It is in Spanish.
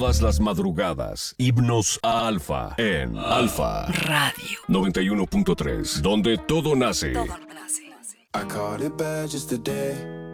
Todas las madrugadas, himnos a Alfa en Alfa Radio 91.3, donde todo nace. Todo nace. I caught it bad just today.